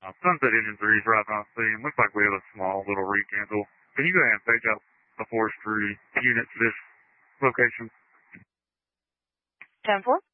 Sunset Engine 3 is right on scene. Looks like we have a small little recancel. Can you go ahead and page out the forestry unit to this location? 10-4.